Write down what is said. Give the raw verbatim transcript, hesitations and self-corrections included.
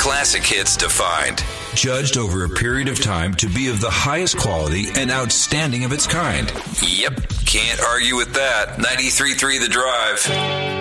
classic hits defined. Judged over a period of time to be of the highest quality and outstanding of its kind. Yep, can't argue with that. ninety-three point three The Drive.